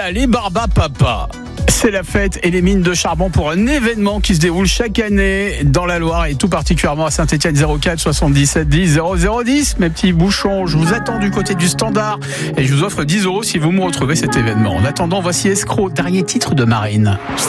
les Barbapapa. C'est la fête et les mines de charbon pour un événement qui se déroule chaque année dans la Loire et tout particulièrement à Saint-Étienne. 04 77 10 0010. Mes petits bouchons, je vous attends du côté du standard et je vous offre 10 € si vous me retrouvez cet événement. En attendant, voici Escroc, dernier titre de Marine.